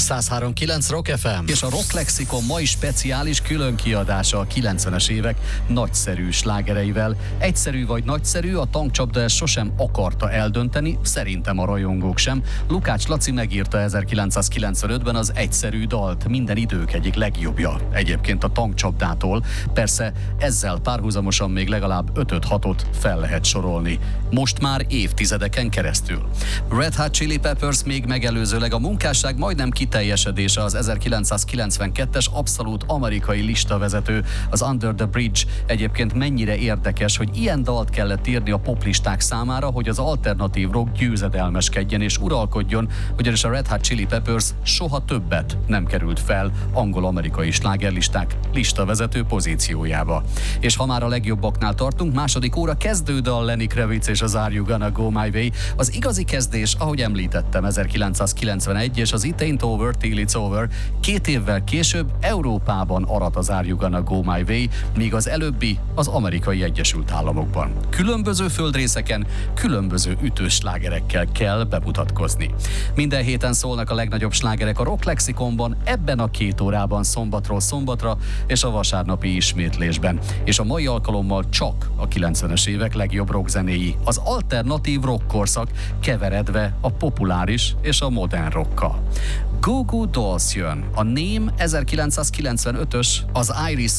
103.9 Rock FM és a Rock Lexikon mai speciális különkiadása a 90-es évek nagyszerű slágereivel. Egyszerű vagy nagyszerű, a tankcsapda ezt sosem akarta eldönteni, szerintem a rajongók sem. Lukács Laci megírta 1995-ben az egyszerű dalt, minden idők egyik legjobbja. Egyébként a tankcsapdától, persze ezzel párhuzamosan még legalább 5-6-ot fel lehet sorolni. Most már évtizedeken keresztül. Red Hot Chili Peppers még megelőzőleg a munkásság majdnem kiteljesedése az 1992-es abszolút amerikai listavezető, az Under the Bridge. Egyébként mennyire érdekes, hogy ilyen dalt kellett írni a poplisták számára, hogy az alternatív rock győzedelmeskedjen és uralkodjon, ugyanis a Red Hot Chili Peppers soha többet nem került fel angol-amerikai slágerlisták listavezető pozíciójába. És ha már a legjobbaknál tartunk, második óra kezdődal Lenny Kravitz és az Are You Gonna Go My Way. Az igazi kezdés, ahogy említettem, 1991, és az It Ain't Over Till It's Over. 2 évvel később Európában arat az Are You Gonna Go My Way, míg az előbbi az Amerikai Egyesült Államokban. Különböző földrészeken, különböző ütős slágerekkel kell bemutatkozni. Minden héten szólnak a legnagyobb slágerek a Rock Lexikonban, ebben a 2 órában szombatról szombatra és a vasárnapi ismétlésben. És a mai alkalommal csak a 90-es évek legjobb rockzenéi, az alternatív rock korszak keveredve a populáris és a modern rockkal. Goo Goo Dolls jön. A Name 1995-ös, az Iris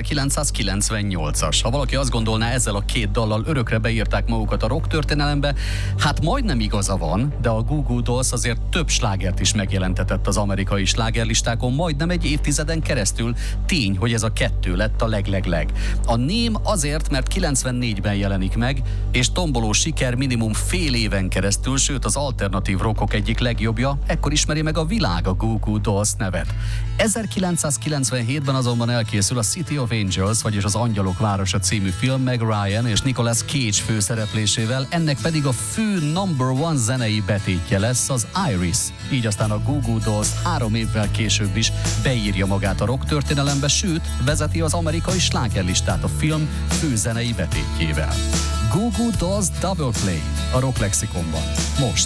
1998-as. Ha valaki azt gondolná, ezzel a 2 dallal örökre beírták magukat a rock történelembe, hát majdnem igaza van, de a Goo Goo Dolls azért több slágert is megjelentetett az amerikai slágerlistákon, majdnem egy évtizeden keresztül. Tény, hogy ez a 2 lett a leglegleg. A Name azért, mert 94-ben jelenik meg, és tomboló siker minimum fél éven keresztül, sőt az alternatív rockok egyik legjobbja, ekkor ismeri meg a világ a Goo Goo Dolls nevet. 1997-ben azonban elkészül a City of Angels, vagyis az Angyalok városa című film Meg Ryan és Nicolas Cage főszereplésével, ennek pedig a fő number 1 zenei betétje lesz az Iris. Így aztán a Goo Goo Dolls 3 évvel később is beírja magát a rock történelembe, sőt, vezeti az amerikai slágerlistát a film fő zenei betétjével. Goo Goo Dolls Double Play a Rock Lexikonban. Most.